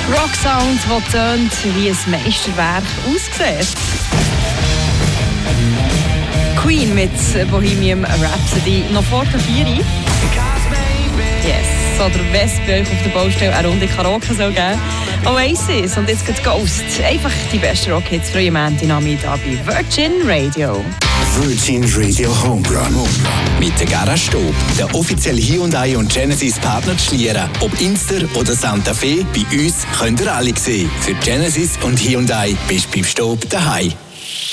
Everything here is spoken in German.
Rocksound, der tönt wie ein Meisterwerk aussieht. Queen mit Bohemian Rhapsody noch vor der 4. Yes. Oder wenn es bei euch auf der Baustelle eine Runde Karaoke soll geben. Oasis und jetzt geht's Ghost. Einfach die besten Rockhits für jeden Montag da bei Virgin Radio. Virgin Radio Homerun. Mit der Garage Stob, der offizielle Hyundai und Genesis Partner zu Schlieren. Ob Inster oder Santa Fe, bei uns könnt ihr alle sehen. Für Genesis und Hyundai bist du beim Stob daheim.